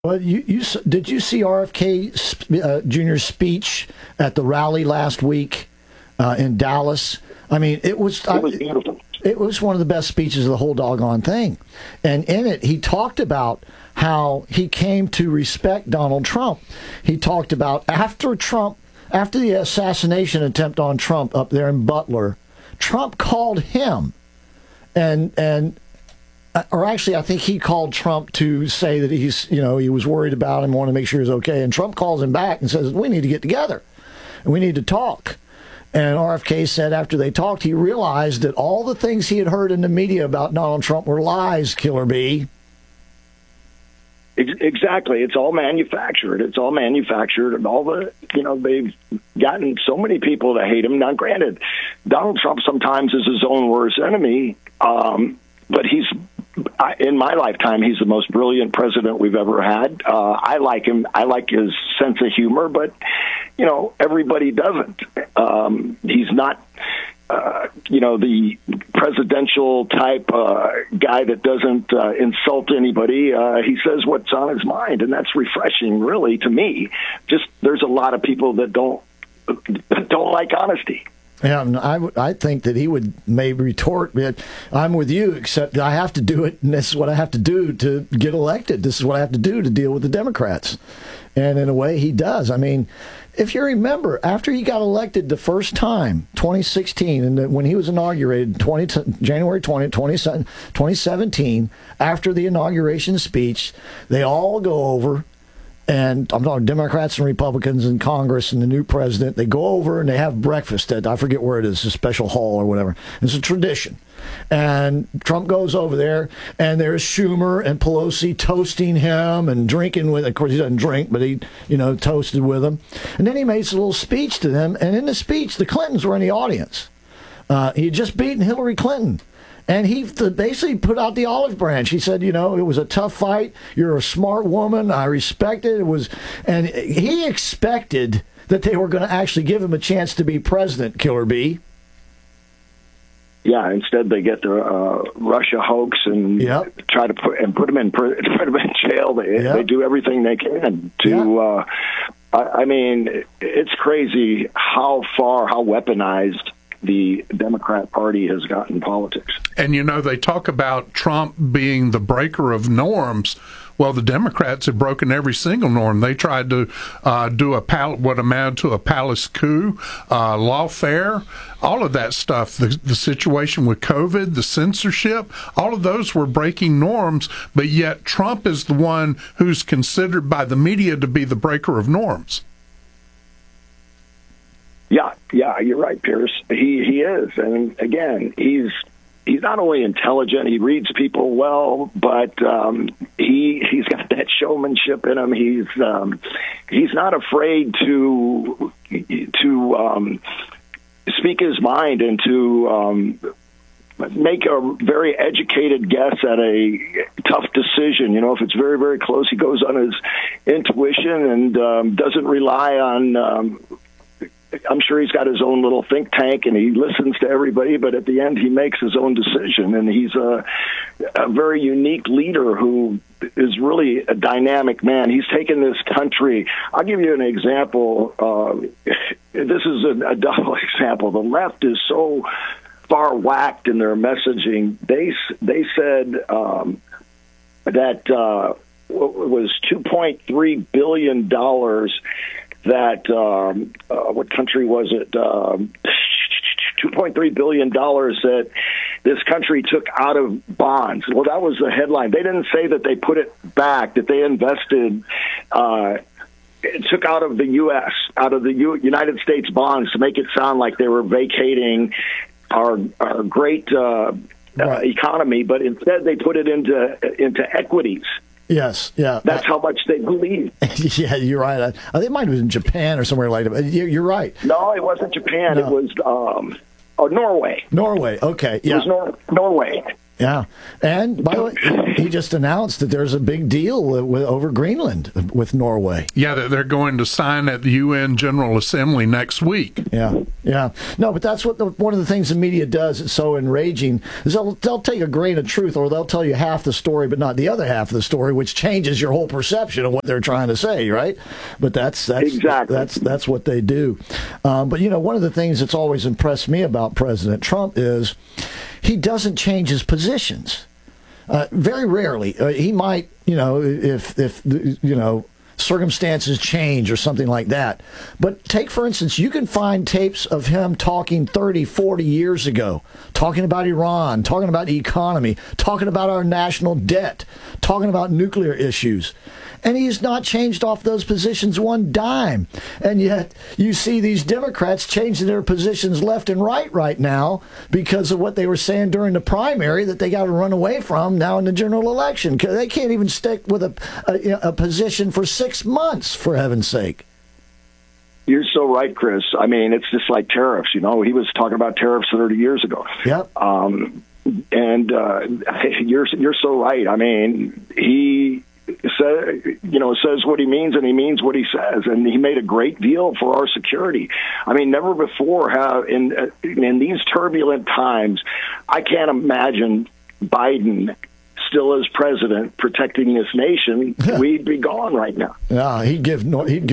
Well, did you see RFK Jr.'s speech at the rally last week in Dallas? I mean, it was beautiful. It was one of the best speeches of the whole doggone thing. And in it, he talked about how he came to respect Donald Trump. He talked about after the assassination attempt on Trump up there in Butler, Trump called him or actually, I think he called Trump to say that he was worried about him, wanted to make sure he was okay. And Trump calls him back and says, we need to get together and we need to talk. And RFK said after they talked, he realized that all the things he had heard in the media about Donald Trump were lies, Killer B. Exactly. It's all manufactured. And they've gotten so many people to hate him. Now, granted, Donald Trump sometimes is his own worst enemy, but in my lifetime, he's the most brilliant president we've ever had. I like him. I like his sense of humor, but, everybody doesn't. He's not, the presidential type guy that doesn't insult anybody. He says what's on his mind, and that's refreshing, really, to me. Just there's a lot of people that don't like honesty. Yeah, I think that he would maybe retort, I'm with you, except I have to do it, and this is what I have to do to get elected. This is what I have to do to deal with the Democrats. And in a way, he does. I mean, if you remember, after he got elected the first time, 2016, and when he was inaugurated, January 20, 2017, after the inauguration speech, they all go over. And I'm talking Democrats and Republicans in Congress and the new president. They go over and they have breakfast at, I forget where it is, a special hall or whatever. It's a tradition. And Trump goes over there, and there's Schumer and Pelosi toasting him and drinking with. Of course, he doesn't drink, but he, toasted with them. And then he makes a little speech to them. And in the speech, the Clintons were in the audience. He had just beaten Hillary Clinton. And he basically put out the olive branch. He said, it was a tough fight. You're a smart woman. I respect it. And he expected that they were going to actually give him a chance to be president, Killer B. Yeah, instead they get the Russia hoax and try to put him in jail. They do everything they can to. I mean, it's crazy how weaponized the Democrat Party has gotten politics. And, they talk about Trump being the breaker of norms. Well, the Democrats have broken every single norm. They tried to do what amounted to a palace coup, lawfare, all of that stuff, the situation with COVID, the censorship, all of those were breaking norms, but yet Trump is the one who's considered by the media to be the breaker of norms. Yeah, you're right, Pierce. He is, and again, he's not only intelligent, he reads people well, but he's got that showmanship in him. He's not afraid to speak his mind and to make a very educated guess at a tough decision. If it's very, very close, he goes on his intuition and doesn't rely on. I'm sure he's got his own little think tank and he listens to everybody, but at the end he makes his own decision. And he's a very unique leader who is really a dynamic man. He's taken this country. I'll give you an example. This is a double example. The left is so far whacked in their messaging. They said that what was $2.3 billion that what country was it? $2.3 billion that this country took out of bonds. Well, that was the headline. They didn't say that they put it back, that they invested, it took out of the U.S., out of the United States bonds to make it sound like they were vacating our great economy, but instead they put it into equities. Yes, yeah. That's how much they believe. Yeah, you're right. I think it might have been Japan or somewhere like that. You're right. No, it wasn't Japan. No. It was Norway. Norway, okay. Yeah. It was Norway. Yeah. And, by the way, he just announced that there's a big deal over Greenland with Norway. Yeah, they're going to sign at the UN General Assembly next week. Yeah. Yeah. No, but that's what one of the things the media does that's so enraging is they'll take a grain of truth, or they'll tell you half the story but not the other half of the story, which changes your whole perception of what they're trying to say, right? But that's exactly that's what they do. But one of the things that's always impressed me about President Trump is he doesn't change his positions. Very rarely. He might, if circumstances change or something like that. But take, for instance, you can find tapes of him talking 30, 40 years ago, talking about Iran, talking about the economy, talking about our national debt, talking about nuclear issues. And he's not changed off those positions one dime. And yet you see these Democrats changing their positions left and right now because of what they were saying during the primary that they got to run away from now in the general election. They can't even stick with a position for 6 months, for heaven's sake. You're so right, Chris. I mean, it's just like tariffs. He was talking about tariffs 30 years ago. Yep. And you're so right. I mean, he says what he means, and he means what he says, and he made a great deal for our security. I mean, never before have in these turbulent times, I can't imagine Biden still as president protecting this nation. We'd be gone right now. Yeah, he'd give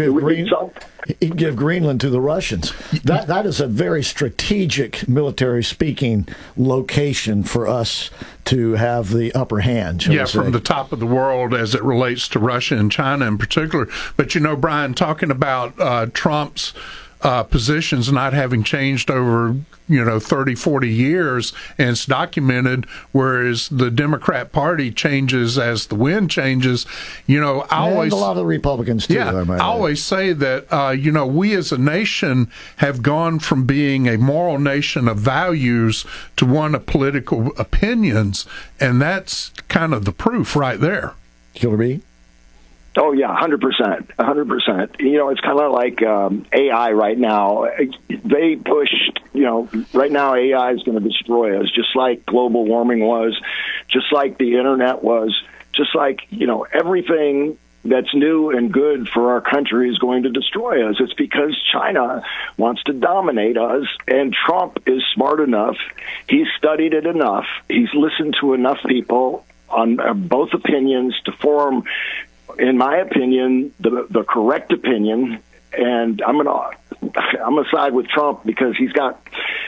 Greenland to the Russians. That is a very strategic, military speaking, location for us to have the upper hand. Yeah, from the top of the world as it relates to Russia and China in particular. But Brian, talking about Trump's positions not having changed over 30, 40 years, and it's documented, whereas the Democrat Party changes as the wind changes. And a lot of the Republicans too. Yeah, I always say that we as a nation have gone from being a moral nation of values to one of political opinions, and that's kind of the proof right there. Killer B? Oh, yeah, 100%. 100%. It's kind of like AI right now. They pushed, right now AI is going to destroy us, just like global warming was, just like the internet was, just like, everything that's new and good for our country is going to destroy us. It's because China wants to dominate us, and Trump is smart enough. He's studied it enough. He's listened to enough people on both opinions to form, in my opinion, the correct opinion, and I'm gonna side with Trump because he's got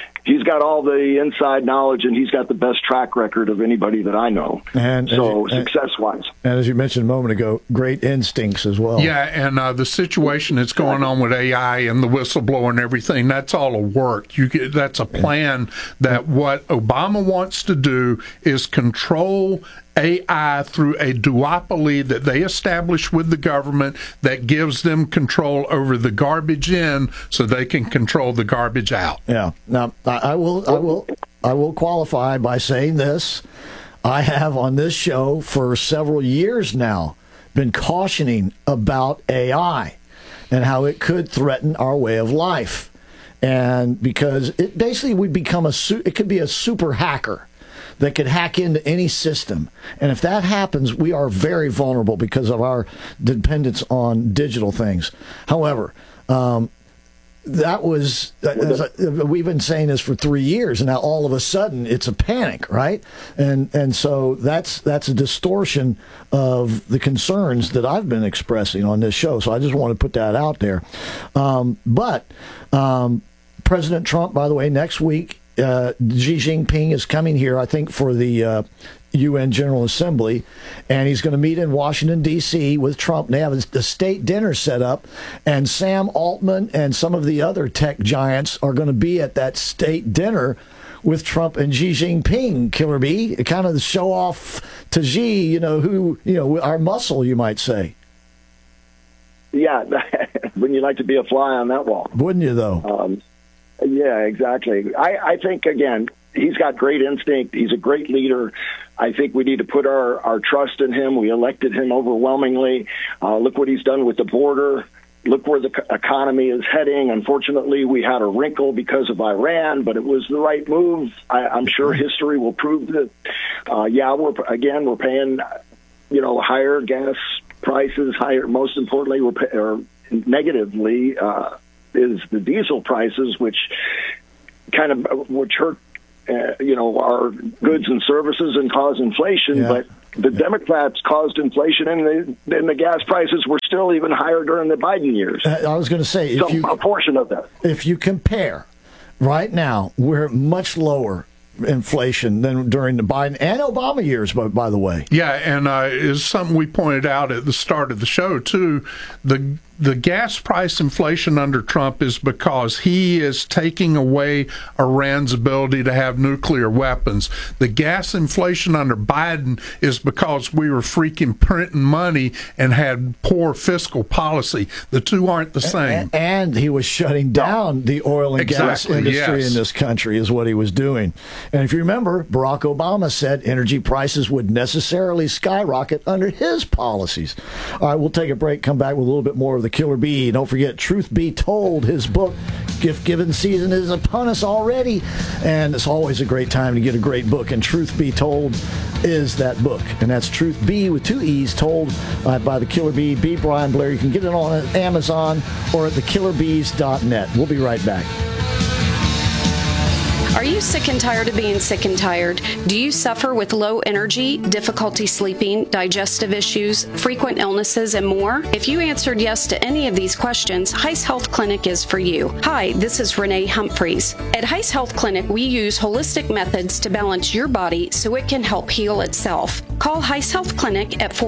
all the inside knowledge, and he's got the best track record of anybody that I know. And success-wise. And as you mentioned a moment ago, great instincts as well. Yeah, and the situation that's going on with AI and the whistleblower and everything, that's all a work. That's a plan that what Obama wants to do is control AI through a duopoly that they establish with the government that gives them control over the garbage in so they can control the garbage out. Yeah. Now, I will qualify by saying this. I have on this show for several years now been cautioning about AI and how it could threaten our way of life. And because it basically would become it could be a super hacker that could hack into any system. And if that happens, we are very vulnerable because of our dependence on digital things. However, we've been saying this for 3 years, and now all of a sudden it's a panic, right? And so that's a distortion of the concerns that I've been expressing on this show. So I just want to put that out there. But President Trump, by the way, next week, Xi Jinping is coming here, I think, for the UN General Assembly, and he's going to meet in Washington, D.C. with Trump. They have a state dinner set up, and Sam Altman and some of the other tech giants are going to be at that state dinner with Trump and Xi Jinping, Killer B, kind of show off to Xi, our muscle, you might say. Yeah, wouldn't you like to be a fly on that wall? Wouldn't you, though? Yeah, exactly. I think, again, he's got great instinct. He's a great leader. I think we need to put our trust in him. We elected him overwhelmingly. Look what he's done with the border. Look where the economy is heading. Unfortunately, we had a wrinkle because of Iran, but it was the right move. I'm sure history will prove that. We're paying, higher gas prices, higher. Most importantly, negatively is the diesel prices, which kind of which hurt, our goods and services and cause inflation. But the Democrats caused inflation, and the gas prices were still even higher during the Biden years. I was going to say, a portion of that. If you compare, right now, we're much lower inflation than during the Biden and Obama years, by the way. Yeah, and is something we pointed out at the start of the show, too. The gas price inflation under Trump is because he is taking away Iran's ability to have nuclear weapons. The gas inflation under Biden is because we were freaking printing money and had poor fiscal policy. The two aren't the same. And he was shutting down the oil and gas industry in this country is what he was doing. And if you remember, Barack Obama said energy prices would necessarily skyrocket under his policies. All right, we'll take a break, come back with a little bit more of the Killer Bee. Don't forget, Truth Be Told, his book, Gift Giving Season is upon us already. And it's always a great time to get a great book. And Truth Be Told is that book. And that's Truth Be with 2 E's, told by the Killer Bee, B. Brian Blair. You can get it on Amazon or at thekillerbees.net. We'll be right back. Are you sick and tired of being sick and tired? Do you suffer with low energy, difficulty sleeping, digestive issues, frequent illnesses, and more? If you answered yes to any of these questions, Heiss Health Clinic is for you. Hi, this is Renee Humphreys. At Heiss Health Clinic, we use holistic methods to balance your body so it can help heal itself. Call Heiss Health Clinic at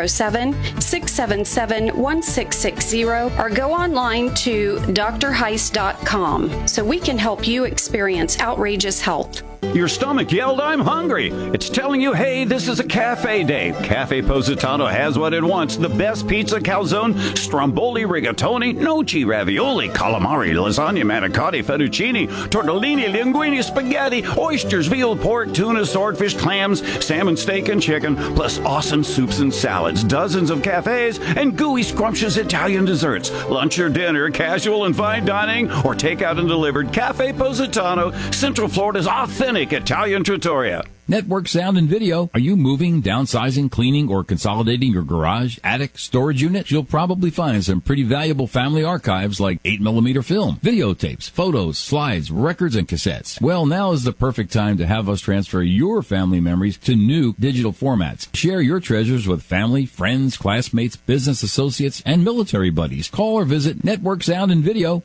407-677-1660 or go online to drheiss.com so we can help you experience outrageous health. Your stomach yelled, "I'm hungry." It's telling you, hey, this is a cafe day. Cafe Positano has what it wants. The best pizza, calzone, stromboli, rigatoni, noci, ravioli, calamari, lasagna, manicotti, fettuccine, tortellini, linguine, spaghetti, oysters, veal, pork, tuna, swordfish, clams, salmon, steak, and chicken, plus awesome soups and salads, dozens of cafes, and gooey, scrumptious Italian desserts. Lunch or dinner, casual and fine dining, or takeout and delivered. Cafe Positano, Central Florida's authentic Italian trattoria. Network Sound and Video. Are you moving, downsizing, cleaning, or consolidating your garage, attic, storage unit? You'll probably find some pretty valuable family archives like 8mm film, videotapes, photos, slides, records, and cassettes. Well, now is the perfect time to have us transfer your family memories to new digital formats. Share your treasures with family, friends, classmates, business associates, and military buddies. Call or visit Network Sound and Video,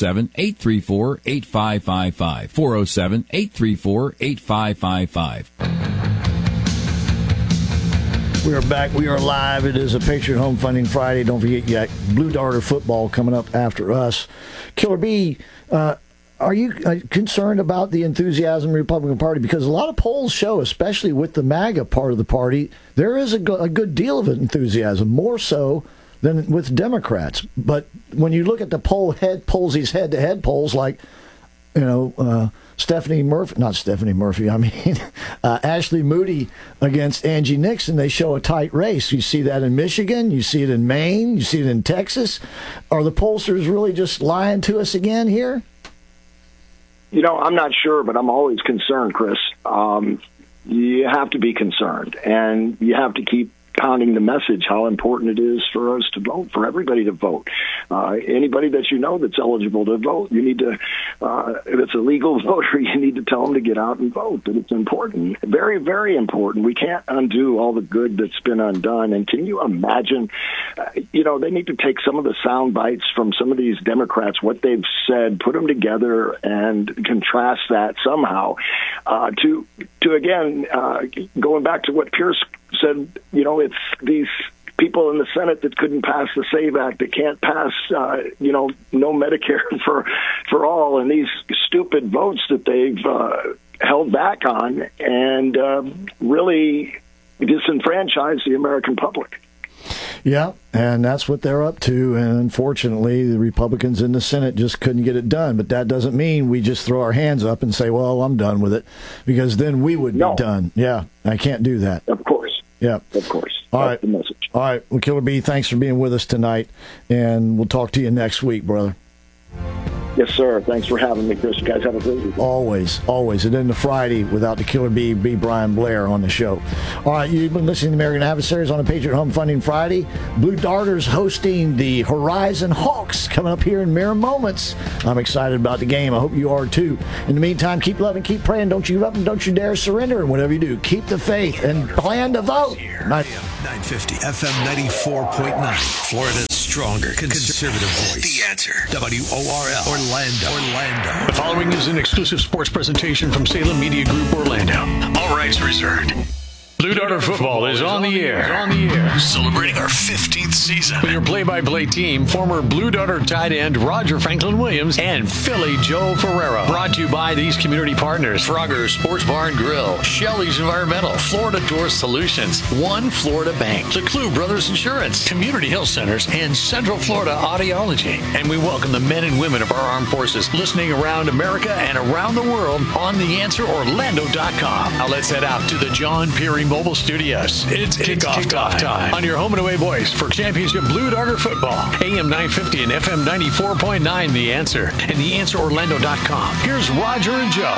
407-834-8555, 407-834-8555. We are back. We are live. It is a Patriot Home Funding Friday. Don't forget, you got Blue Darter football coming up after us. Killer B, are you concerned about the enthusiasm of the Republican Party? Because a lot of polls show, especially with the MAGA part of the party, there is a good deal of enthusiasm, more so than with Democrats. But when you look at the these head-to-head polls, like, Ashley Moody against Angie Nixon, they show a tight race. You see that in Michigan, you see it in Maine, you see it in Texas. Are the pollsters really just lying to us again here? I'm not sure, but I'm always concerned, Chris. You have to be concerned, and you have to keep pounding the message how important it is for us to vote, for everybody to vote. Anybody that you know that's eligible to vote, you need to, if it's a legal voter, you need to tell them to get out and vote. But it's important, very, very important. We can't undo all the good that's been undone. And can you imagine, they need to take some of the sound bites from some of these Democrats, what they've said, put them together and contrast that somehow to again, going back to what Pierce said, it's these people in the Senate that couldn't pass the SAVE Act, that can't pass, no Medicare for all, and these stupid votes that they've held back on and really disenfranchise the American public. Yeah, and that's what they're up to. And unfortunately, the Republicans in the Senate just couldn't get it done. But that doesn't mean we just throw our hands up and say, well, I'm done with it, because then we would be done. Yeah, I can't do that. Of course. Yeah. Of course. All That's right. the message. All right. Well, Killer B, thanks for being with us tonight. And we'll talk to you next week, brother. Yes, sir. Thanks for having me, Chris. You guys have a great week. Always. And then the Friday without the Killer Bee, Brian Blair on the show. All right, you've been listening to American Adversaries on a Patriot Home Funding Friday. Blue Darters hosting the Horizon Hawks coming up here in mere moments. I'm excited about the game. I hope you are too. In the meantime, keep loving, keep praying. Don't you give up and don't you dare surrender. And whatever you do, keep the faith and plan to vote. 950 FM 94.9. Florida's stronger conservative voice. The Answer. WORL. Orlando. The following is an exclusive sports presentation from Salem Media Group, Orlando. All rights reserved. Blue Darter Football is on the air. Celebrating our 15th season. With your play-by-play team, former Blue Darter tight end Roger Franklin Williams and Philly Joe Ferrero. Brought to you by these community partners: Frogger's Sports Bar and Grill, Shelley's Environmental, Florida Door Solutions, One Florida Bank, the Clue Brothers Insurance, Community Health Centers, and Central Florida Audiology. And we welcome the men and women of our armed forces listening around America and around the world on TheAnswerOrlando.com. Now let's head out to the John Peary Mobile Studios. It's kickoff time on your home and away voice for championship Blue Darter football. AM 950 and FM 94.9 The Answer and TheAnswerOrlando.com. Here's Roger and Joe.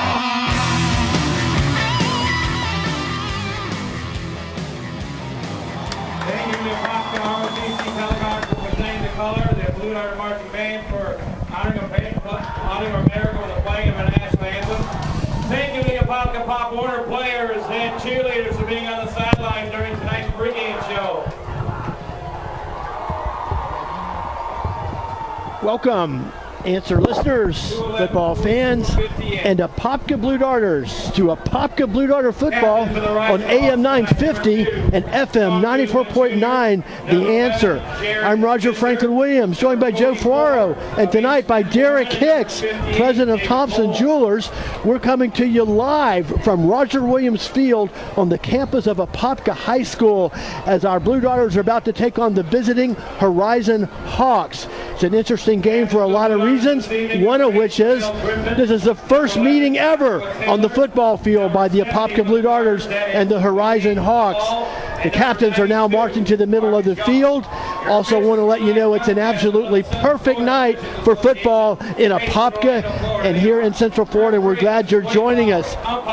Thank you to Pop ROTC Telegraph for presenting the color, the Blue Darter Marching Band for honoring America with the playing of a national anthem. Thank you to the Apopka Pop Warner players and cheerleaders for being on the sideline during tonight's pregame show. Welcome, Answer listeners, football fans, and Apopka Blue Darters to Apopka Blue Darter football on AM 950 and FM 94.9, The Answer. I'm Roger Franklin Williams, joined by Joe Ferraro, and tonight by Derek Hicks, president of Thompson Jewelers. We're coming to you live from Roger Williams Field on the campus of Apopka High School as our Blue Darters are about to take on the visiting Horizon Hawks. It's an interesting game for a lot of reasons, one of which is this is the first meeting ever on the football field by the Apopka Blue Darters and the Horizon Hawks. The captains are now marching to the middle of the field. Also want to let you know it's an absolutely perfect night for football in Apopka and here in Central Florida. We're glad you're joining us.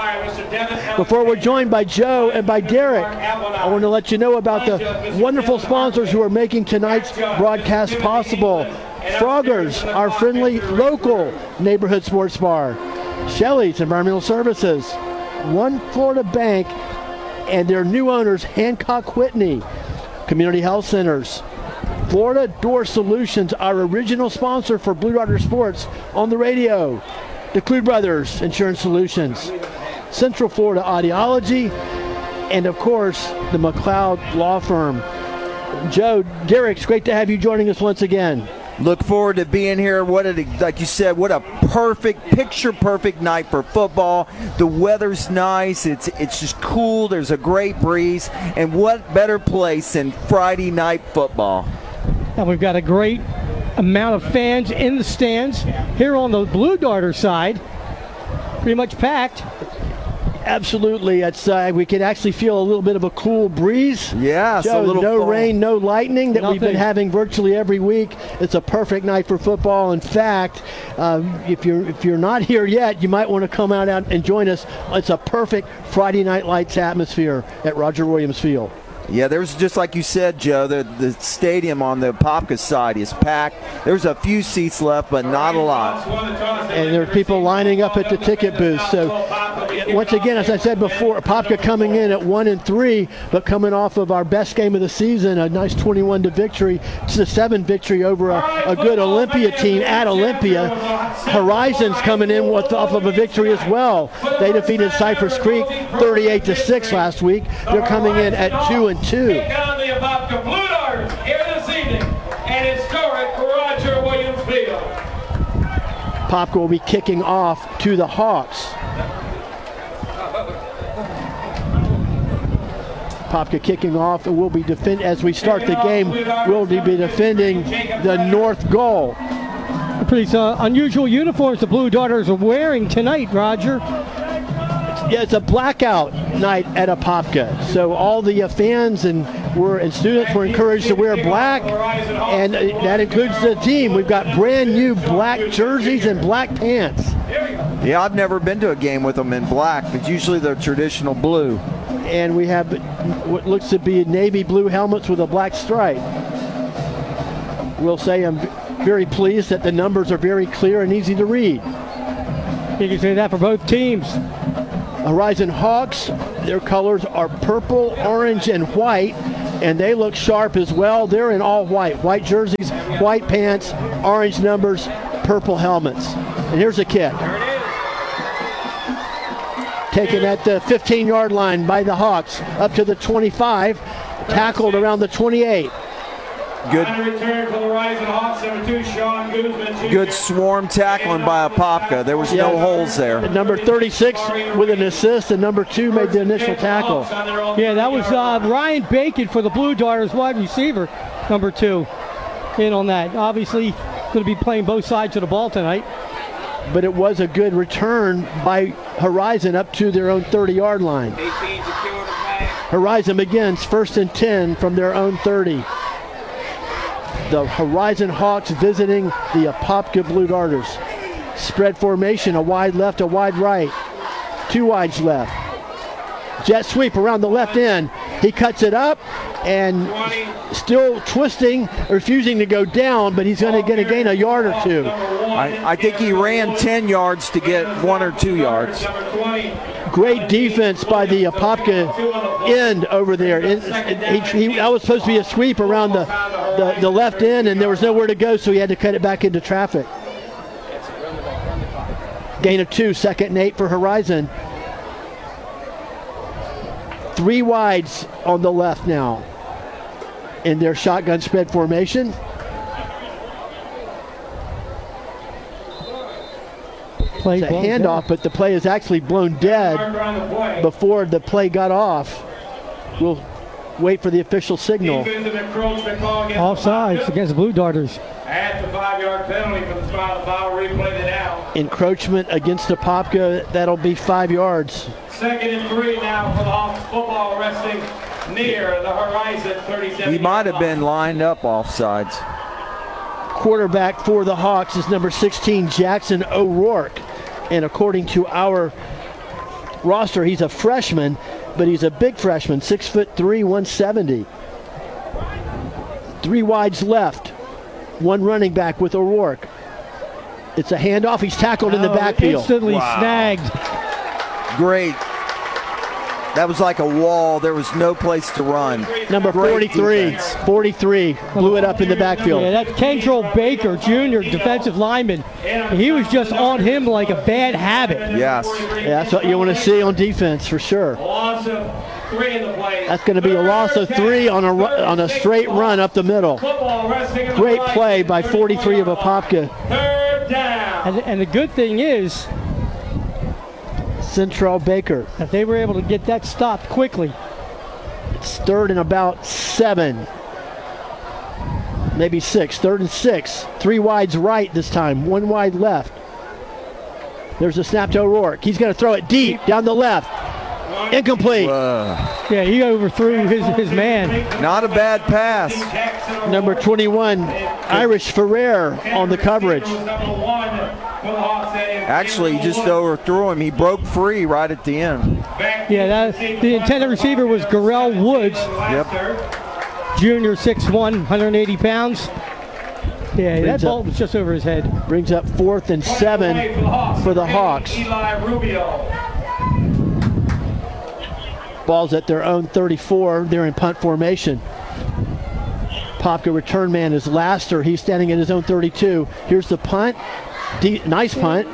Before we're joined by Joe and by Derek, I want to let you know about the wonderful sponsors who are making tonight's broadcast possible. Frogger's, our friendly local neighborhood sports bar. Shelley's Environmental Services. One Florida Bank and their new owners, Hancock Whitney. Community Health Centers. Florida Door Solutions, our original sponsor for Blue Darter Sports on the radio. The Clue Brothers Insurance Solutions. Central Florida Audiology. And of course, the McLeod Law Firm. Joe, Derek, it's great to have you joining us once again. Look forward to being here. Like you said, what a picture-perfect night for football. The weather's nice. It's just cool. There's a great breeze. And what better place than Friday night football? And we've got a great amount of fans in the stands. Here on the Blue Darter side, pretty much packed. Absolutely. It's we can actually feel a little bit of a cool breeze. Yeah, Joe, a little no fall. Rain, no lightning that we've been having virtually every week. It's a perfect night for football. In fact, if you're not here yet, you might want to come out and join us. It's a perfect Friday Night Lights atmosphere at Roger Williams Field. Yeah, there's just like you said, Joe, the stadium on the Apopka side is packed. There's a few seats left, but not a lot. And there are people lining up at the ticket booth. So once again, as I said before, Apopka coming in at 1-3, but coming off of our best game of the season, a nice 21-7 victory over a good Olympia team at Olympia. Horizon's coming in off of a victory as well. They defeated Cypress Creek 38-6 last week. They're coming in at 2-2. Take on the Apopka Blue Darters here this evening at historic Roger Williams Field. Apopka will be kicking off to the Hawks. Apopka kicking off, and we'll be as we start the game, we'll be defending the north goal. Pretty unusual uniforms the Blue Darters are wearing tonight, Roger. Yeah, it's a blackout night at Apopka. So all the fans and and students were encouraged to wear black, and that includes the team. We've got brand new black jerseys and black pants. Yeah, I've never been to a game with them in black, but usually they're traditional blue. And we have what looks to be navy blue helmets with a black stripe. We'll say I'm very pleased that the numbers are very clear and easy to read. You can say that for both teams. Horizon Hawks, their colors are purple, orange, and white, and they look sharp as well. They're in all white. White jerseys, white pants, orange numbers, purple helmets. And here's a kick. Taken at the 15-yard line by the Hawks, up to the 25, tackled around the 28. Good swarm tackling by Apopka. There was no holes there. Number 36 with an assist, and number 2 made the initial tackle. Yeah, that was Ryan Bacon for the Blue Darters, wide receiver, number 2, in on that. Obviously, going to be playing both sides of the ball tonight. But it was a good return by Horizon up to their own 30-yard line. Horizon begins 1st and 10 from their own 30. The Horizon Hawks visiting the Apopka Blue Darters. Spread formation, a wide left, a wide right. 2 wides left. Jet sweep around the left end. He cuts it up and still twisting, refusing to go down, but he's going to gain a yard or 2. I think he ran 10 yards to get 1 or 2 yards. Great defense by the Apopka end over there. That was supposed to be a sweep around the left end, and there was nowhere to go, so he had to cut it back into traffic. Gain of 2, 2nd and 8 for Horizon. 3 wides on the left now in their shotgun spread formation. It's a handoff, but the play is actually blown dead before the play got off. We'll wait for the official signal. Offsides against the Blue Darters. At the 5-yard penalty for the foul, replay the down. Encroachment against Apopka, that'll be 5 yards. 2nd and 3 now for the Hawks football, resting near the Horizon 37. He might have been lined up offsides. Quarterback for the Hawks is number 16, Jackson O'Rourke. And according to our roster, he's a freshman, but he's a big freshman, 6'3", 170. 3 wides left. 1 running back with O'Rourke. It's a handoff. He's tackled in the backfield. Instantly snagged. Great. That was like a wall. There was no place to run. Number 43. 43 blew it up in the backfield. Yeah, that's Kendrell Baker, Jr., defensive lineman. He was just on him like a bad habit. Yes. Yeah, that's what you want to see on defense for sure. Loss of 3 in the play. That's going to be a loss of 3 on a straight run up the middle. Great play by 43 of Apopka. 3rd down. And the good thing is, Central Baker. If they were able to get that stopped quickly. It's 3rd and about 7. Maybe 6. 3rd and 6. 3 wides right this time. 1 wide left. There's a snap to O'Rourke. He's going to throw it deep down the left. Incomplete. Yeah, he overthrew his man. Not a bad pass. Number 21, Irish Ferrer on the coverage. Actually, he just overthrew him. He broke free right at the end. Yeah, the intended receiver was Garrell Woods. Yep. Junior, 6'1", 180 pounds. Yeah, that ball was just over his head. Brings up 4th and 7 for the Hawks. Ball's at their own 34. They're in punt formation. Apopka return man is Laster. He's standing at his own 32. Here's the punt. Nice punt.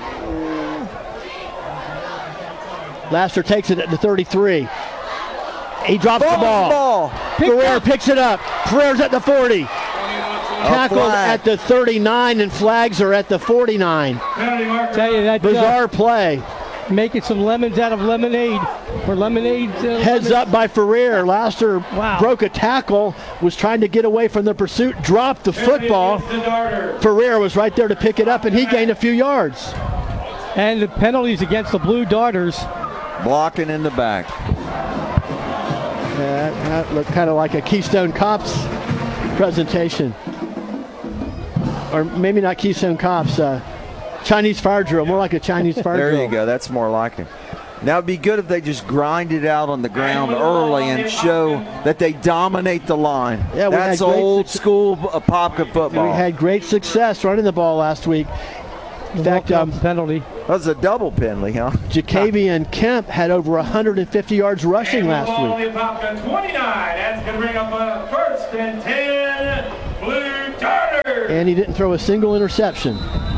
Laster takes it at the 33. He drops the ball. Ferrer picks it up. Ferrer's at the 40. Tackled at the 39, and flags are at the 49. Tell you that bizarre play. Making some lemons out of lemonade. Or lemonade. Heads up by Ferrer. Laster broke a tackle, was trying to get away from the pursuit, dropped the football. Ferrer was right there to pick it up, and he gained a few yards. And the penalties against the Blue Darters. Blocking in the back. That looked kind of like a Keystone Cops presentation. Or maybe not Keystone Cops, Chinese fire drill, more like a Chinese fire drill. There you go, that's more like it. Now it'd be good if they just grind it out on the ground early and show that they dominate the line. Yeah, that's old school Apopka football. We had great success running the ball last week. In fact, penalty. That was a double penalty, huh? Jacavian Kemp had over 150 yards rushing last week. Apopka 29. That's going to bring up a 1st and 10, Blue Darters. And he didn't throw a single interception.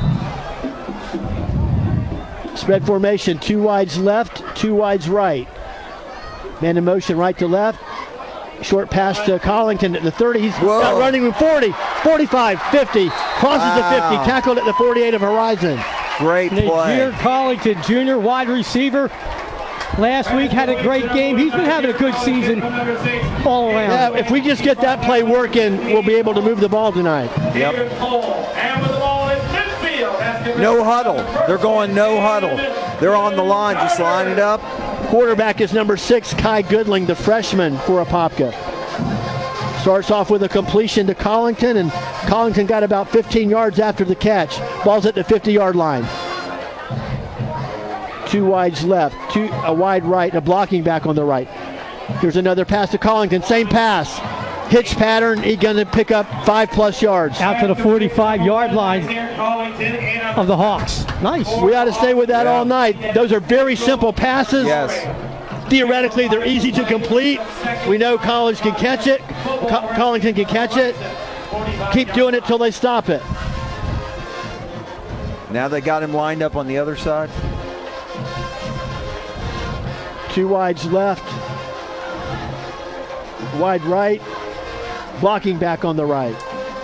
Spread formation, 2 wides left, 2 wides right. Man in motion right to left. Short pass to Collington at the 30. He's got running with 40, 45, 50. Crosses the 50, tackled at the 48 of Horizon. Great play. Nadir Collington, junior wide receiver. Last week had a great game. He's been having a good season all around. Yeah, if we just get that play working, we'll be able to move the ball tonight. Yep. No huddle. They're going no huddle. They're on the line. Just line it up. Quarterback is number 6, Kai Goodling, the freshman for Apopka. Starts off with a completion to Collington, and Collington got about 15 yards after the catch. Ball's at the 50-yard line. 2 wides left, a wide right, and a blocking back on the right. Here's another pass to Collington. Same pass. Hitch pattern. He's going to pick up 5+ yards. Out to the 45-yard line of the Hawks. Nice. We ought to stay with that all night. Those are very simple passes. Yes. Theoretically, they're easy to complete. We know College can catch it. Collington can catch it. Keep doing it till they stop it. Now they got him lined up on the other side. 2 wides left. Wide right. Blocking back on the right.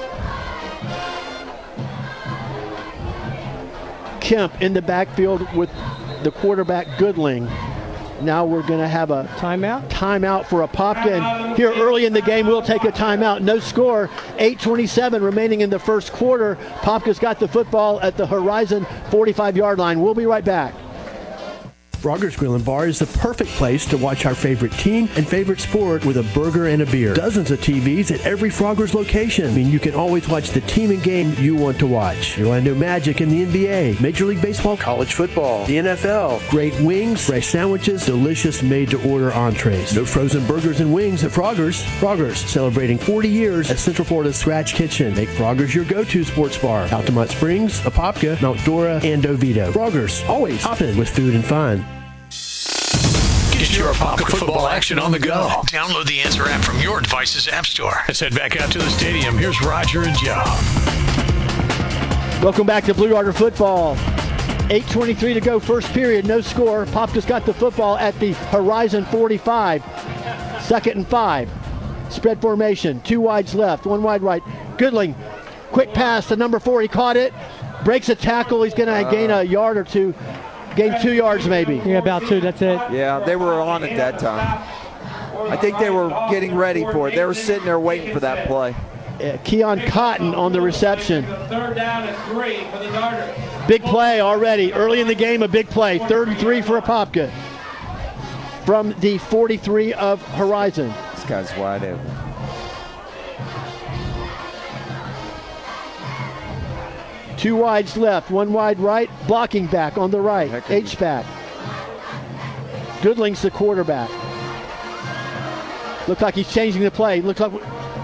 Kemp in the backfield with the quarterback Goodling. Now we're going to have a timeout for Apopka. And here early in the game, we'll take a timeout. No score. 8:27 remaining in the first quarter. Apopka's got the football at the Horizon 45-yard line. We'll be right back. Frogger's Grill and Bar is the perfect place to watch our favorite team and favorite sport with a burger and a beer. Dozens of TVs at every Frogger's location. I mean, you can always watch the team and game you want to watch. Orlando Magic and the NBA, Major League Baseball, college football, the NFL. Great wings, fresh sandwiches, delicious made-to-order entrees. No frozen burgers and wings at Frogger's. Frogger's, celebrating 40 years at Central Florida's Scratch Kitchen. Make Frogger's your go-to sports bar. Altamont Springs, Apopka, Mount Dora, and Oviedo. Frogger's, always hopping with food and fun. Get your Apopka football action on the go. Download the Answer app from your device's app store. Let's head back out to the stadium. Here's Roger and Joe. Welcome back to Blue Darter football. 8:23 to go, first period, no score. Apopka's got the football at the Horizon 45. 2nd and 5. Spread formation, 2 wides left, 1 wide right. Goodling, quick pass to number 4. He caught it, breaks a tackle. He's going to gain a yard or two. Gain 2 yards maybe. Yeah, about 2, that's it. Yeah, they were on it that time. I think they were getting ready for it. They were sitting there waiting for that play. Keon Cotton on the reception. 3rd down and 3 for the Darters. Big play already. Early in the game, a big play. 3rd and 3 for Apopka. From the 43 of Horizon. This guy's wide open. Two wides left, 1 wide right, blocking back on the right, H-back. Goodling's the quarterback. Looks like he's changing the play. Looks like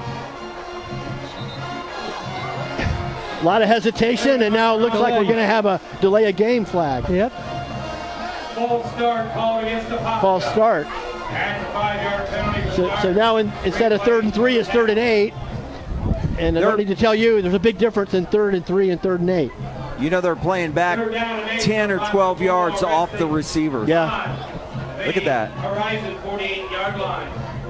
a lot of hesitation, and now it looks like we're going to have a delay of game flag. Yep. False start called against the Apopka. False start. And 5-yard penalty. So now instead of 3rd and 3, it's 3rd and 8. And I don't need to tell you, there's a big difference in 3rd and 3 and 3rd and 8. You know they're playing back 10 or 12 yards off the receiver. Yeah. Look at that. Horizon 48-yard line.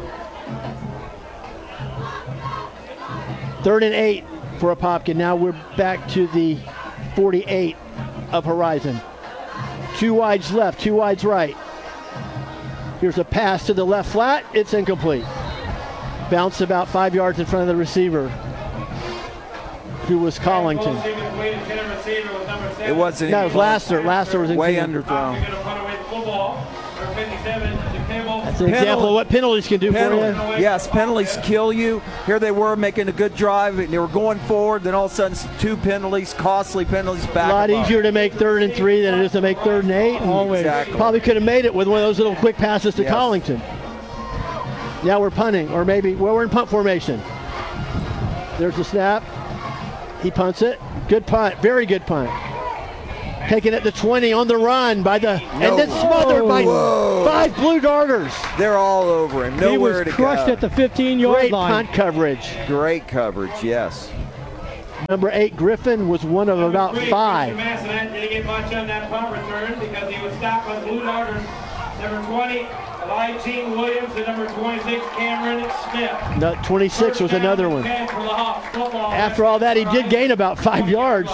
3rd and 8 for Apopka. Now we're back to the 48 of Horizon. 2 wides left, 2 wides right. Here's a pass to the left flat. It's incomplete. Bounce about 5 yards in front of the receiver, who was Collington. It wasn't. No, it was Laster. Laster was in way team. underthrown. That's an example of what penalties can do for you. Yes, penalties kill you. Here they were making a good drive, and they were going forward. Then all of a sudden, 2 penalties, costly penalties back. A lot easier to make 3rd and 3 than it is to make 3rd and 8. Always. Exactly. Probably could have made it with one of those little quick passes to Yes. Collington. Now we're punting, or maybe we're in punt formation. There's the snap. He punts it. Good punt. Very good punt. Taking it to 20 on the run by the and then smothered by 5 Blue Darters. They're all over him. Nowhere to go. He was crushed at the 15-yard Great line. punt coverage. Great coverage, yes. Number 8, Griffin, was one of about 5. Massanet didn't get much on that punt return because he was stopped by the Blue Darters. Number 20, Elijah Williams, and number 26, Cameron Smith. No, 26 was another one. After all that, he did gain about 5 yards.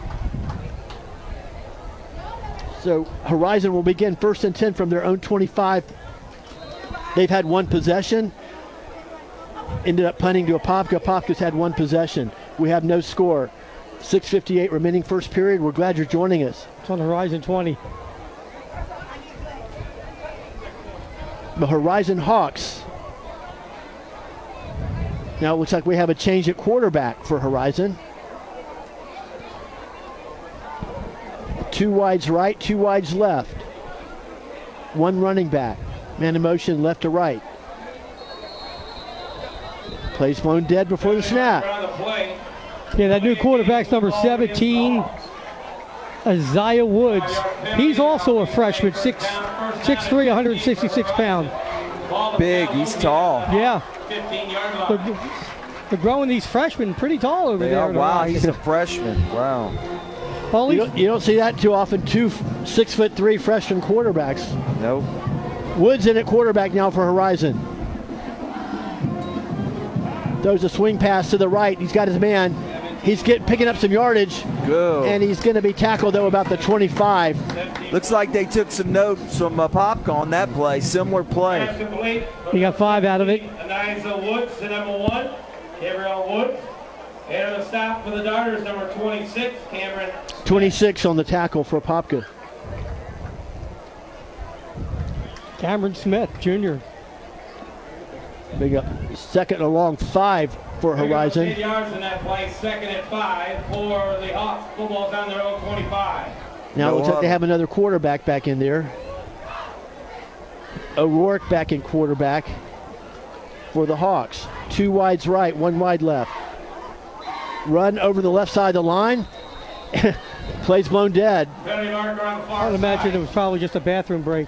So Horizon will begin 1st and 10 from their own 25. They've had 1 possession. Ended up punting to Apopka. Apopka's had 1 possession. We have no score. 6:58 remaining first period. We're glad you're joining us. It's on Horizon 20. The Horizon Hawks. Now it looks like we have a change at quarterback for Horizon. 2 wides right, 2 wides left. 1 running back. Man in motion left to right. Plays blown dead before the snap. Yeah, that new quarterback's number 17, Isaiah Woods. He's also a freshman, 6'3", 166 pounds. Big, he's tall. Yeah. They're growing these freshmen pretty tall over They there. are. Wow, he's a freshman. Wow. You don't see that too often, 2 6'3" freshman quarterbacks. Nope. Woods in at quarterback now for Horizon. Throws a swing pass to the right. He's got his man. He's picking up some yardage. Good. And he's going to be tackled, though, about the 25. Looks like they took some notes from Popka on that play. Similar play. He got 5 out of it. Eliza Woods, the number 1. Gabriel Woods. And on the stop for the Darters, number 26, Cameron. 26 on the tackle for Apopka. Cameron Smith, Jr. Big up. 2nd and long, 5 for Horizon. 8 yards in that play, 2nd and 5 for the Hawks. Football's on their own 25. Now it looks like they have another quarterback back in there. O'Rourke back in quarterback for the Hawks. 2 wides right, 1 wide left. Run over the left side of the line. Plays blown dead. I would imagine it was probably just a bathroom break.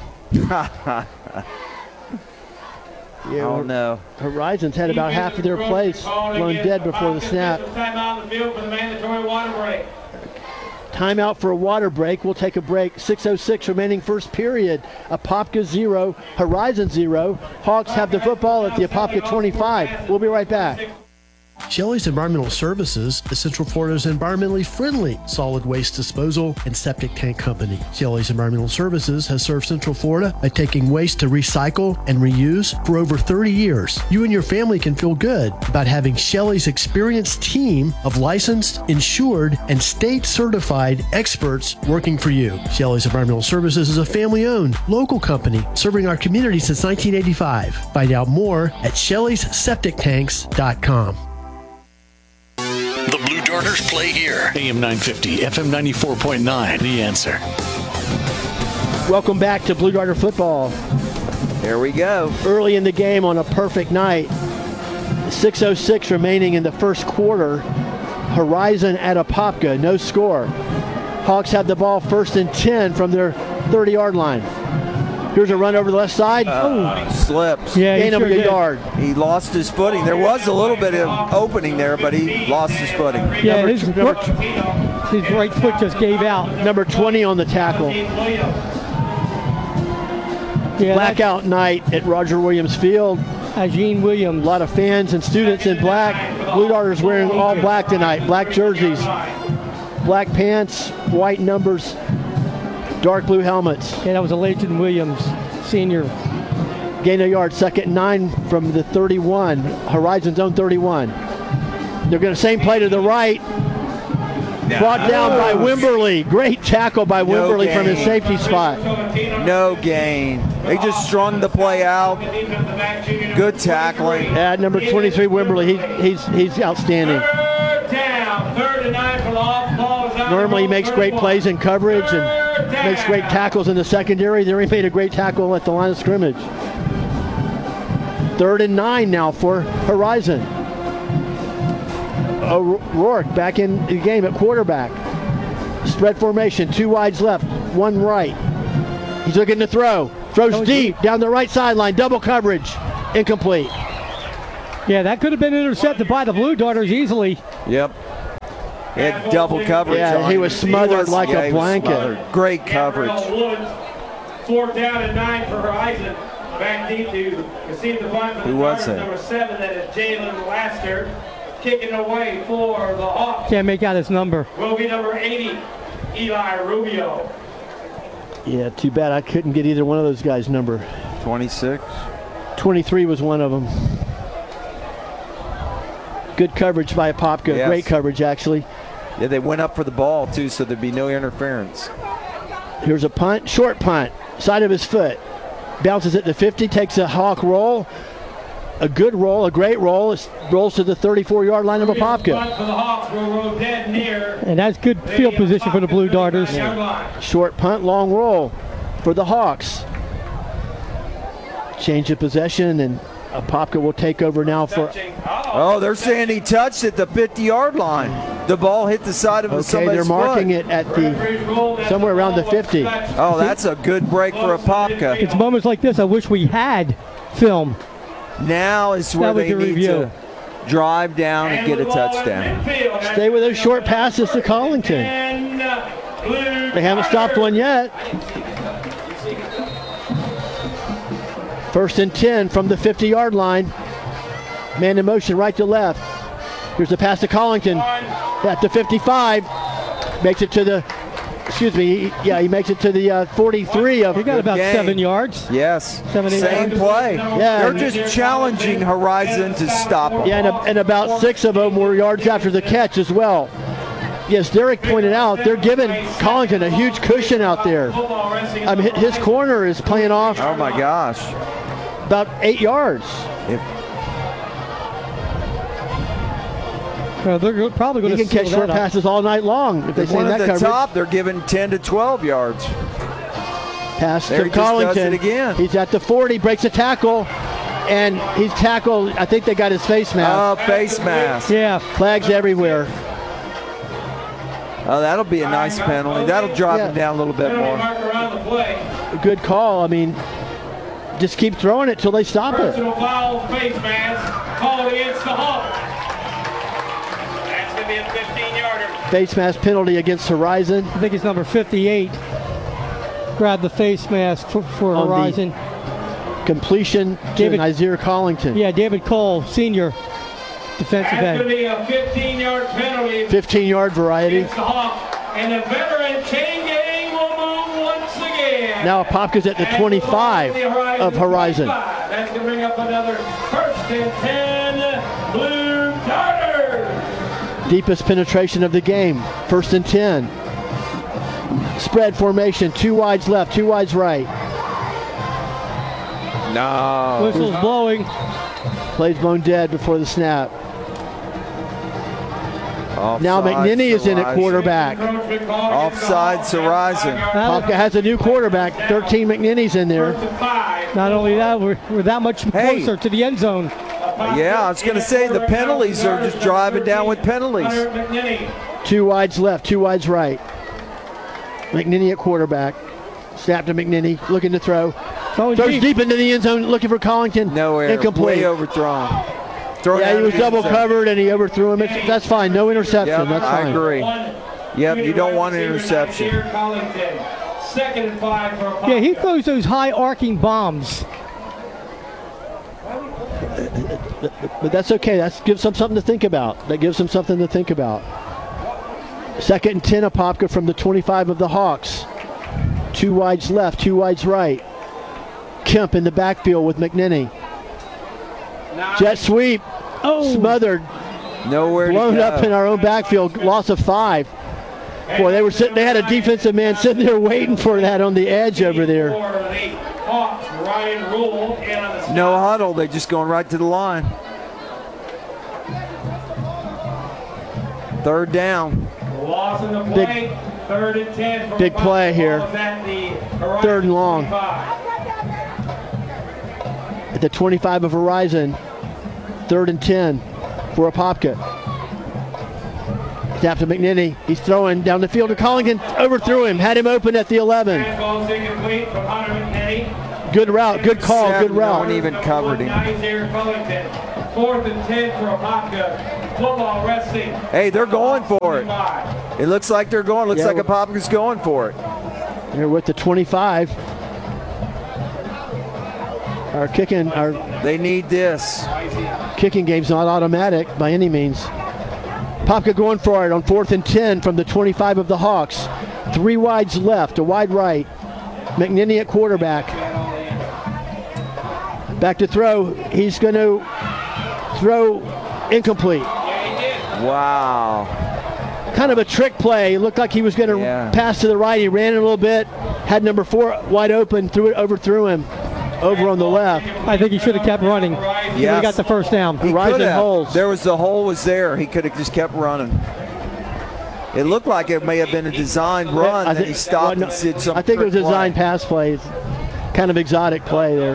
Yeah, oh no. Horizon's had about half of their plays blown dead before the snap. Timeout on the field for the mandatory water break. Timeout for a water break. We'll take a break. 6:06 remaining first period. Apopka 0, Horizon 0. Hawks have the football at the Apopka 25. We'll be right back. Shelley's Environmental Services is Central Florida's environmentally friendly solid waste disposal and septic tank company. Shelley's Environmental Services has served Central Florida by taking waste to recycle and reuse for over 30 years. You and your family can feel good about having Shelley's experienced team of licensed, insured, and state-certified experts working for you. Shelley's Environmental Services is a family-owned, local company serving our community since 1985. Find out more at Shelley'sSepticTanks.com. The Blue Darters play here. AM 950, FM 94.9, The Answer. Welcome back to Blue Darter football. There we go. Early in the game on a perfect night. 6:06 remaining in the first quarter. Horizon at Apopka, no score. Hawks have the ball 1st and 10 from their 30-yard line. Here's a run over the left side. Slips. Yeah, gain of a yard. He lost his footing. There was a little bit of opening there, but he lost his footing. Yeah, his right foot just gave out. Number 20 on the tackle. Yeah, Blackout night at Roger Williams Field. Ajeen Williams. A lot of fans and students in black. Blue Darters wearing all black tonight. Black jerseys, black pants, white numbers, dark blue helmets. Yeah, that was Elijah Williams, senior. Gain a yard, 2nd and 9 from the 31. Horizon's own 31. They're going to same play to the right. Brought down by Wimberly. Great tackle by Wimberly from his safety spot. No gain. They just strung the play out. Good tackling. Yeah, number 23, Wimberly. He's outstanding. Third and 9 for the off ball. Normally he makes great plays in coverage and makes great tackles in the secondary. There he made a great tackle at the line of scrimmage. 3rd and 9 now for Horizon. O'Rourke back in the game at quarterback. Spread formation, 2 wides left, 1 right. He's looking to throw. Throws deep down the right sideline. Double coverage. Incomplete. Yeah, that could have been intercepted by the Blue Darters easily. Yep. He had double coverage. Yeah, he was smothered like a blanket. Great coverage. 4th down and 9 for Horizon. Back deep to receive the punt for the Darters. Number 7, that is Jalen Laster. Kicking away for the Hawks. Can't make out his number. Will be number 80, Eli Rubio. Yeah, too bad I couldn't get either one of those guys' number. 26. 23 was one of them. Good coverage by Apopka. Yes. Great coverage, actually. Yeah, they went up for the ball, too, so there'd be no interference. Here's a punt. Short punt. Side of his foot. Bounces at the 50. Takes a Hawk roll. A good roll. A great roll. It rolls to the 34-yard line of Apopka. And that's good field position for the Blue Darters. Short punt. Long roll for the Hawks. Change of possession, and Apopka will take over now for... Oh, they're saying he touched at the 50-yard line. The ball hit the side of somebody's foot. Okay, they're marking it at the somewhere around the 50. Oh, that's a good break for Apopka. It's moments like this I wish we had film. Now is where they need to drive down and get a touchdown. Stay with those short passes to Collington. They haven't stopped one yet. 1st and 10 from the 50-yard line. Man in motion, right to left. Here's the pass to Collington at the 55. Makes it to the, he makes it to the 43 of. He got about 7 yards. Yes. 7, 8 Same yards. play. Yeah. They're just challenging Horizon to stop them. Yeah, and about 6 of them were yards after the catch as well. Yes, Derek pointed out they're giving Collington a huge cushion out there. I mean, his corner is playing off. Oh my gosh. About 8 yards. They're probably going He to can catch short passes all night long if they stay in that coverage. Top, they're giving 10 to 12 yards. Pass there to Collington. Does it again. He's at the 40, breaks a tackle, and he's tackled. I think they got his face mask. Oh, face mask. Yeah, flags everywhere. Oh, that'll be a nice penalty. That'll drop him down a little bit more. Good call. I mean, just keep throwing it till they stop it. Personal foul, face mask, called against the Hawks. That's going to be a 15-yarder. Face mask penalty against Horizon. I think it's number 58. Grabbed the face mask for Horizon. Completion to Nazir Collington. Yeah, David Cole, senior defensive That's end. going to be a 15-yard penalty. 15-yard variety. Against the Hawks. And the veteran chain gang will move once again. Now Apopka's at the 25 of Horizon. That's going to bring up another 1st and 10 Blue Darters. Deepest penetration of the game. 1st and 10. Spread formation. 2 wides left, 2 wides right. No. Whistle's blowing. Plays blown dead before the snap. Offside, now McNinney is in at quarterback. Offsides Horizon. Apopka has a new quarterback. 13 McNinney's in there. Not only that, we're that much closer to the end zone. Yeah, I was going to say the penalties are just driving down with penalties. 2 wides left, 2 wides right. McNinney at quarterback. Snap to McNinney, looking to throw. Throws deep into the end zone, looking for Collington. Nowhere. Incomplete. Way overthrown. Yeah, he was double covered and he overthrew him. That's fine. No interception. Yep, That's fine. I agree. Yep, you don't want an interception. 2nd and 5 for Apopka. Yeah, he throws those high arcing bombs. But that's okay. That gives them something to think about. 2nd and 10 Apopka from the 25 of the Hawks. 2 wides left, 2 wides right. Kemp in the backfield with McNinney. Jet sweep. Smothered. Nowhere blown to go. up in our own backfield. Loss of 5. Boy, they had a defensive man sitting there waiting for that on the edge over there. No huddle. They're just going right to the line. Third down. Big, Third and 10 big play here. Third and long. At the 25 of Horizon. Third and 10 for Apopka. Snap to McNinney. He's throwing down the field to Collington. Overthrew him. Had him open at the 11. Good route. Good call. Good route. No one even covered him. Fourth and 10 for Apopka. Football resting. Hey, they're going for it. It looks like they're going. Looks like Apopka's going for it. They're with the 25. They need this. Kicking game's not automatic by any means. Apopka going for it on 4th and 10 from the 25 of the Hawks. 3 wides left, a wide right. McNinney at quarterback. Back to throw. He's going to throw incomplete. Wow. Kind of a trick play. Looked like he was going to pass to the right. He ran it a little bit. Had number 4 wide open. Overthrew him over on the left. I think he should have kept running. He would have got the first down. He could have. The hole was there. He could have just kept running. It looked like it may have been a designed run, then he stopped and did some I think it was a designed pass play. Kind of exotic play there.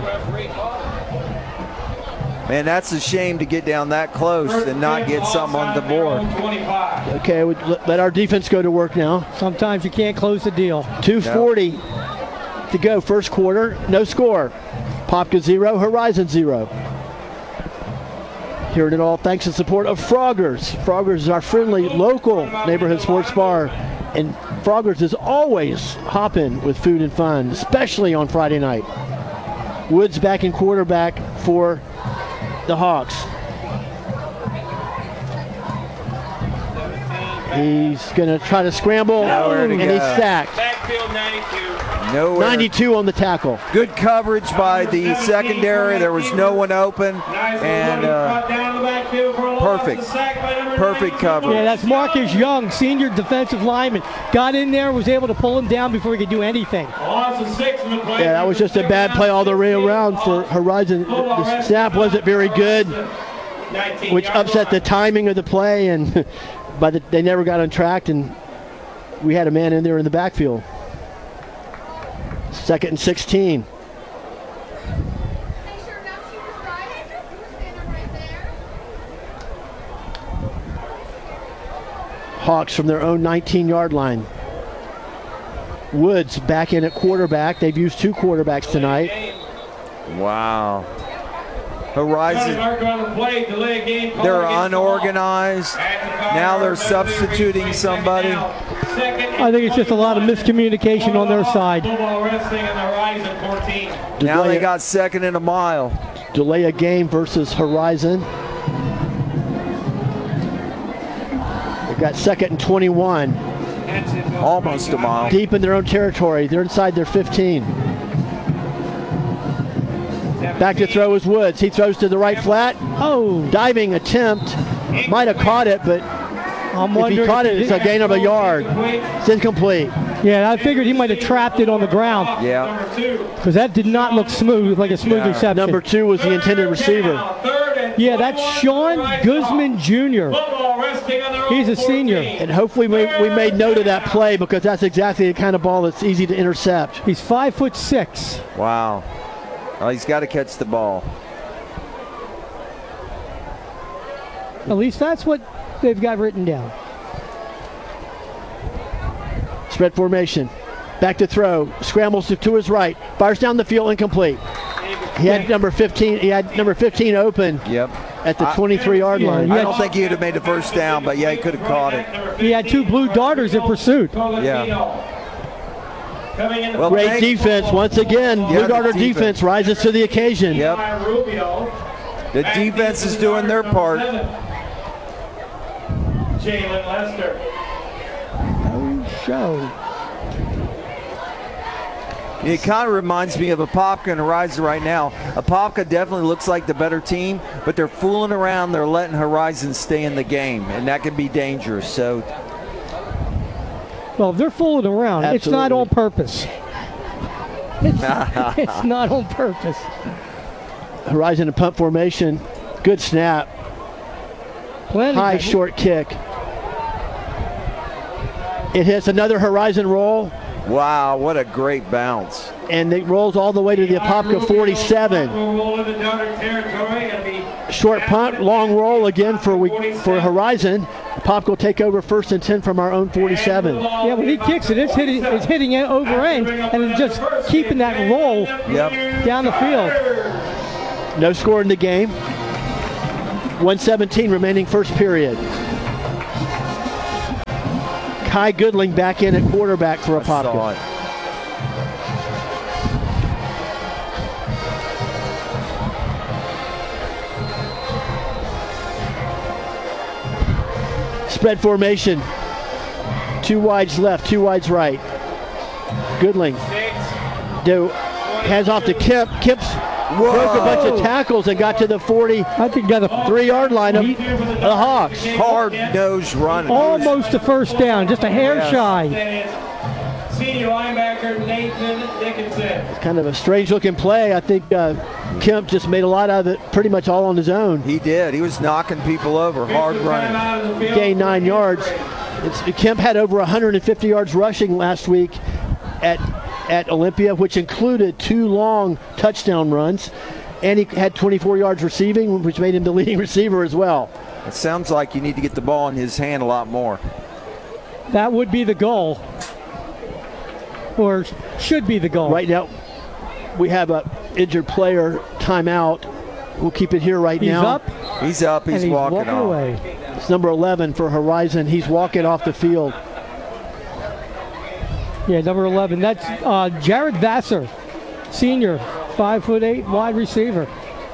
Man, that's a shame to get down that close and not get something on the board. Okay, let our defense go to work now. Sometimes you can't close the deal. 2:40 to go, first quarter. No score. Apopka 0, Horizon 0. Hearing it all thanks and support of Froggers. Froggers is our friendly local neighborhood sports bar. And Froggers is always hopping with food and fun, especially on Friday night. Woods back in quarterback for the Hawks. He's going to try to scramble, and he's sacked. Backfield 92. Nowhere. 92 on the tackle. Good coverage by the secondary. There was no one open, and perfect coverage. Yeah, that's Marcus Young, senior defensive lineman. Got in there, was able to pull him down before he could do anything. Yeah, that was just a bad play all the way around for Horizon. The snap wasn't very good, which upset the timing of the play, and they never got on track, and we had a man in there in the backfield. 2nd and 16. Hawks from their own 19-yard line. Woods back in at quarterback. They've used 2 quarterbacks tonight. Wow. Horizon, they're unorganized. Now they're substituting somebody. I think it's just a lot of miscommunication on their side. Now they got 2nd and a mile. Delay a game versus Horizon. They've got 2nd and 21. Almost a mile. Deep in their own territory. They're inside their 15. Back to throw is Woods. He throws to the right flat. Oh. Diving attempt. Might have caught it, but if he caught it, it's a gain of a yard. It's incomplete. Yeah, I figured he might have trapped it on the ground. Yeah. Because that did not look smooth, like a smooth reception. Number 2 was the intended receiver. Yeah, that's Sean Guzman Jr. He's a senior. And hopefully we made note of that play, because that's exactly the kind of ball that's easy to intercept. He's 5'6". Wow. Well, he's got to catch the ball. At least that's what they've got written down. Spread formation. Back to throw. Scrambles to his right. Fires down the field, incomplete. He had number 15. He had number 15 open. Yep. At the 23-yard line. I don't think he would have made the first down, but yeah, he could have caught it. He had 2 blue darters in pursuit. Yeah. Well, great defense once again. Blue Darter defense rises to the occasion. Yep. The defense is doing their part. Jalen Lester. No show. It kind of reminds me of Apopka and Horizon right now. Apopka definitely looks like the better team, but they're fooling around. They're letting Horizon stay in the game, and that can be dangerous. So Well, if they're fooling around, Absolutely. it's not on purpose. It's not on purpose. Horizon and punt formation. Good snap. High short kick. It hits another Horizon roll. Wow, what a great bounce. And it rolls all the way to the Apopka 47. Short punt, long roll again for Horizon. Apopka will take over 1st and 10 from our own 47. Yeah, when he kicks it, it's hitting it over end, and it's just keeping that roll down the field. No score in the game. 1:17 remaining first period. Kai Goodling back in at quarterback for Apopka. Spread formation. 2 wides left, 2 wides right. Goodling. Hands off to Kemp. Kemp's broke a bunch of tackles and got to the 43-yard line of the Hawks. Hard-nosed run. Almost a first down, just a hair shy. Senior linebacker Nathan Dickinson. It's kind of a strange-looking play. I think Kemp just made a lot out of it pretty much all on his own. He did. He was knocking people over, hard running. Gained 9 yards. Kemp had over 150 yards rushing last week at Olympia, which included 2 long touchdown runs, and he had 24 yards receiving, which made him the leading receiver as well. It sounds like you need to get the ball in his hand a lot more. That would be the goal, or should be the goal. Right now, we have a injured player timeout. We'll keep it here right now. He's up. He's walking off. away. It's number 11 for Horizon. He's walking off the field. Yeah, number 11. That's Jared Vassar, senior, 5'8", wide receiver.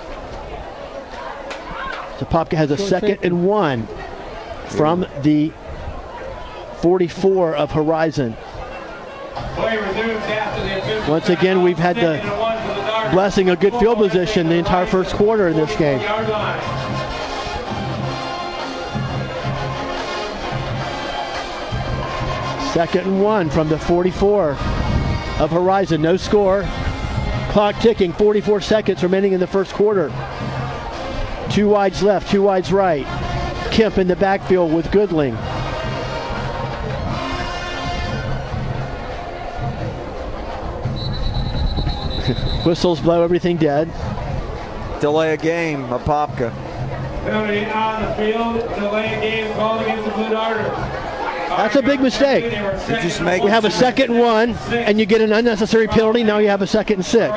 So Apopka has a 2nd and 1 from the 44 of Horizon. Once again, we've had the blessing of good field position the entire first quarter in this game. Second and 1 from the 44 of Horizon. No score. Clock ticking. 44 seconds remaining in the first quarter. 2 wides left, 2 wides right. Kemp in the backfield with Goodling. Whistles blow everything dead. Delay a game, Apopka. Penalty on the field. Delay a game called against the Blue Darters. That's a big mistake. We have a 2nd and 1, and you get an unnecessary penalty. Now you have a 2nd and 6.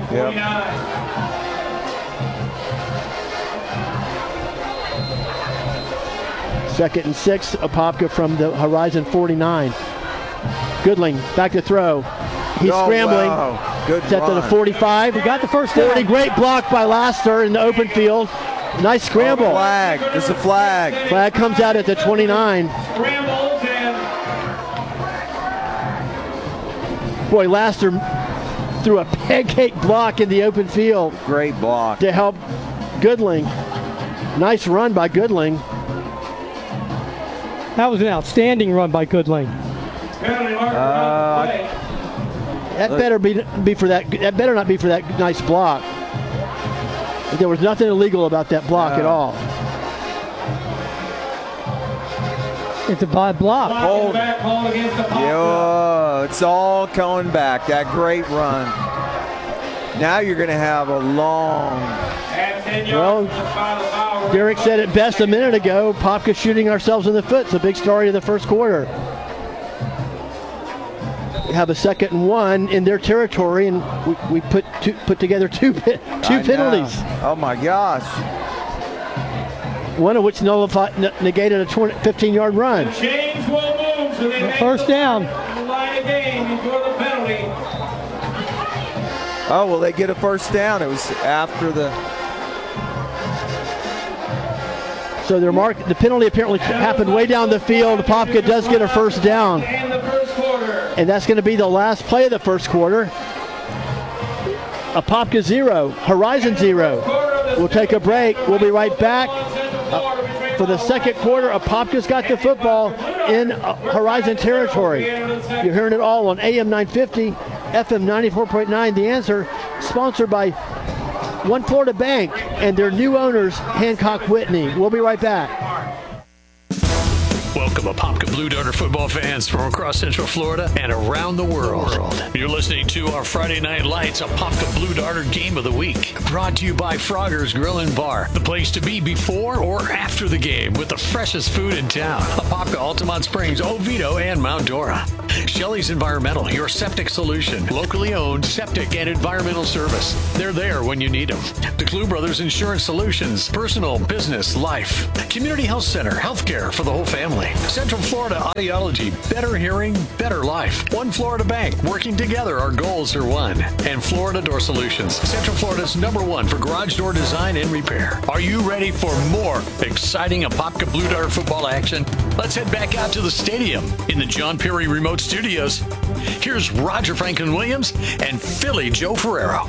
Second and 6, Apopka from the Horizon 49. Goodling back to throw. He's scrambling. Wow. Good Set to the 45. He got the first down. 40, great block by Laster in the open field. Nice scramble. Flag. There's a flag. Flag comes out at the 29. Boy, Laster threw a pancake block in the open field. Great block. To help Goodling. Nice run by Goodling. That was an outstanding run by Goodling. That better be for that. That better not be for that nice block. There was nothing illegal about that block at all. It's a bad block. Yo, it's all coming back. That great run. Now you're going to have a long. Well, Derek said it best a minute ago. Apopka shooting ourselves in the foot. It's a big story of the first quarter. We have a 2nd and 1 in their territory, and we put together two penalties. Oh my gosh! One of which negated a 15-yard run. James will move, so they first down. The line of game before the penalty. Oh well, they get a first down. It was after the. So the penalty apparently happened way down the field. Apopka does get a first down. And that's going to be the last play of the first quarter. Apopka 0, Horizon 0. We'll take a break. We'll be right back. for the second quarter. Apopka's got the football in Horizon territory. You're hearing it all on AM 950, FM 94.9. The Answer, sponsored by One Florida Bank and their new owners, Hancock Whitney. We'll be right back. Welcome, Apopka Blue Darter football fans from across Central Florida and around the world. You're listening to our Friday Night Lights Apopka Blue Darter Game of the Week. Brought to you by Frogger's Grill and Bar, the place to be before or after the game with the freshest food in town. Apopka, Altamont Springs, Oviedo, and Mount Dora. Shelley's Environmental, your septic solution. Locally owned septic and environmental service. They're there when you need them. DeClue Brothers Insurance Solutions, personal, business, life. Community Health Center, healthcare for the whole family. Central Florida Audiology, better hearing, better life. One Florida Bank, working together, our goals are one. And Florida Door Solutions, Central Florida's #1 for garage door design and repair. Are you ready for more exciting Apopka Blue Darter football action? Let's head back out to the stadium in the John Perry Remote Studios. Here's Roger Franklin Williams and Philly Joe Ferrero.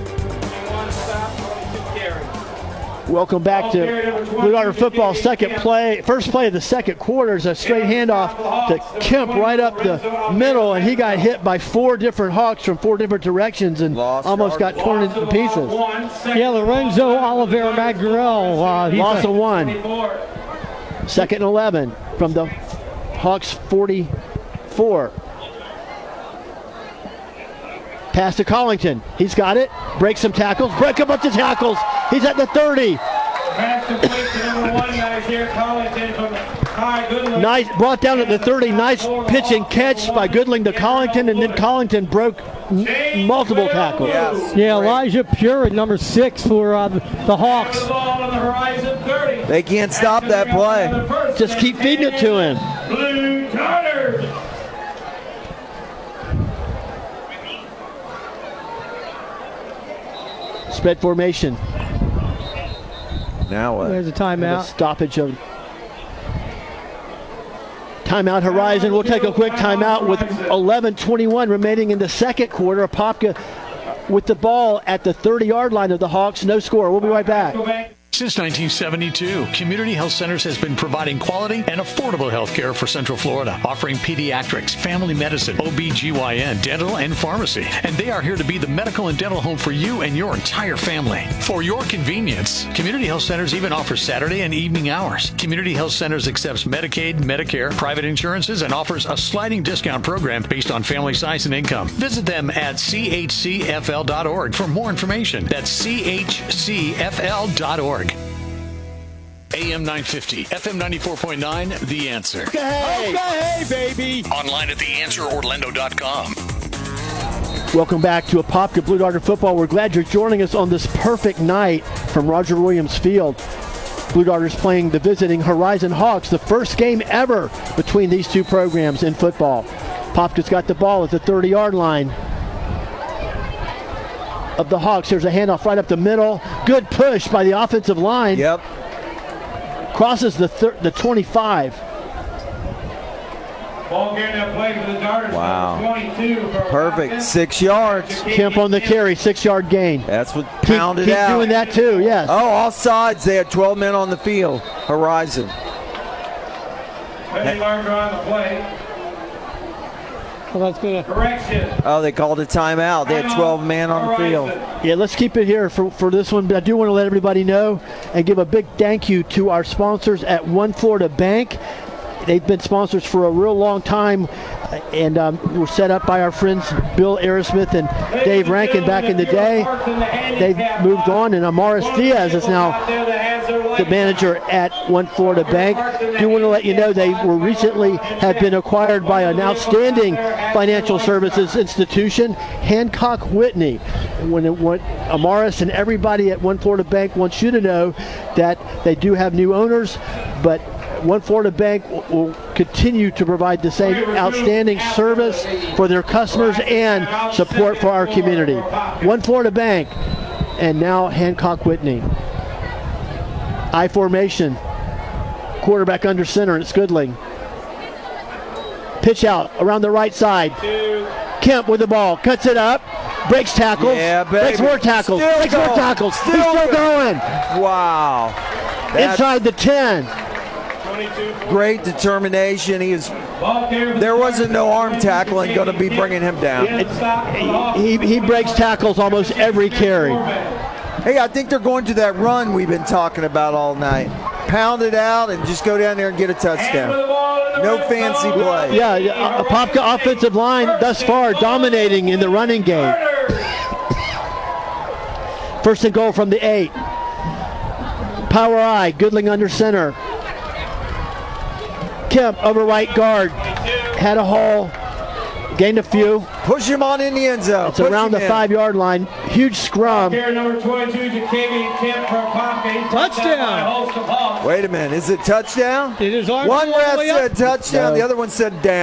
Welcome back to Blue Darter football. First play of the second quarter is a straight handoff to Kemp right up the middle, and he got hit by 4 different Hawks from 4 different directions and almost got torn into pieces. Yeah, Lorenzo Oliveira Magrell. Loss of 1. 2nd and 11 from the Hawks 44. Pass to Collington. He's got it. Breaks some tackles. Break a bunch of tackles. He's at the 30. Pass complete to number 1 guys here. Collington from Kai Goodling. Nice, brought down at the 30. Nice pitch and catch by Goodling to Collington, and then Collington broke multiple tackles. Yes. Yeah, Elijah Pure at number 6 for the Hawks. They can't stop that play. Just keep feeding it to him. Blue Darters. Spread formation. Now what? There's a timeout. A stoppage of timeout. Horizon. We'll take a quick timeout with 11:21 remaining in the second quarter. Apopka with the ball at the 30-yard line of the Hawks. No score. We'll be right back. Since 1972, Community Health Centers has been providing quality and affordable health care for Central Florida, offering pediatrics, family medicine, OB/GYN, dental, and pharmacy. And they are here to be the medical and dental home for you and your entire family. For your convenience, Community Health Centers even offers Saturday and evening hours. Community Health Centers accepts Medicaid, Medicare, private insurances, and offers a sliding discount program based on family size and income. Visit them at chcfl.org for more information. That's chcfl.org. AM 950, FM 94.9, The Answer. Okay, baby. Online at theanswerorlando.com. Welcome back to Apopka Blue Darter football. We're glad you're joining us on this perfect night from Roger Williams Field. Blue Darters playing the visiting Horizon Hawks, the first game ever between these two programs in football. Apopka's got the ball at the 30-yard line of the Hawks. There's a handoff right up the middle. Good push by the offensive line. Yep. Crosses the 25. Ball carrying that play for the Darters. Wow. 22 for Perfect. 6 yards. Kemp on the carry, 6-yard gain. That's what pounded keep out. Keep doing that too, yes. Oh, all sides. They had 12 men on the field. Horizon. Penny Larger on the play. Well, that's good. Correction. Oh, they called a timeout. They had 12 men on the field. Yeah, let's keep it here for this one. But I do want to let everybody know and give a big thank you to our sponsors at One Florida Bank. They've been sponsors for a real long time, and were set up by our friends Bill Aerosmith and Dave Rankin back in the day. They've moved on, and Amaris Diaz is now the manager at One Florida Bank. Do want to let you know they were recently have been acquired by an outstanding financial services institution, Hancock Whitney. When Amaris and everybody at One Florida Bank wants you to know that they do have new owners, but One Florida Bank will continue to provide the same outstanding service for their customers and support for our community. One Florida Bank, and now Hancock Whitney. I formation, quarterback under center, and it's Goodling. Pitch out around the right side. Kemp with the ball, cuts it up, breaks tackles, breaks more tackles, breaks more tackles. He's still going. Wow. Inside the 10. Great determination. There wasn't no arm tackling going to be bringing him down. He breaks tackles almost every carry. Hey, I think they're going to that run we've been talking about all night. Pound it out and just go down there and get a touchdown. No fancy play. Yeah, Apopka offensive line thus far dominating in the running game. First and goal from the 8. Power I, Goodling under center. Kemp over right guard. Had a hole. Gained a few. Push him on in the end zone. It's around the 5-yard line. Huge scrum. Touchdown. Wait a minute. Is it touchdown? It is. One ref said touchdown. The other one said down.